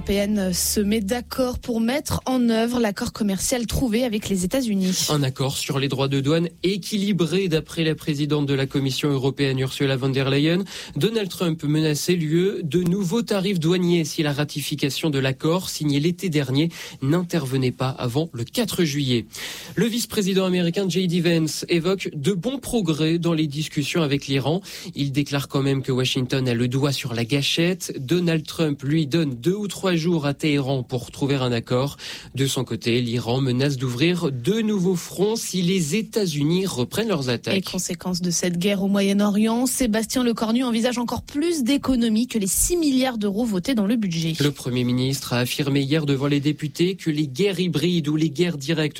L'Union se met d'accord pour mettre en œuvre l'accord commercial trouvé avec les États-Unis. Un accord sur les droits de douane équilibré d'après la présidente de la Commission européenne Ursula von der Leyen. Donald Trump menaçait l'UE de nouveaux tarifs douaniers si la ratification de l'accord signé l'été dernier n'intervenait pas avant le 4 juillet. Le vice-président américain J.D. Vance évoque de bons progrès dans les discussions avec l'Iran. Il déclare quand même que Washington a le doigt sur la gâchette. Donald Trump lui donne 2 ou 3 jours à Téhéran pour trouver un accord. De son côté, l'Iran menace d'ouvrir 2 nouveaux fronts si les États-Unis reprennent leurs attaques. Et conséquence de cette guerre au Moyen-Orient, Sébastien Lecornu envisage encore plus d'économies que les 6 milliards d'euros votés dans le budget. Le Premier ministre a affirmé hier devant les députés que les guerres hybrides ou les guerres directes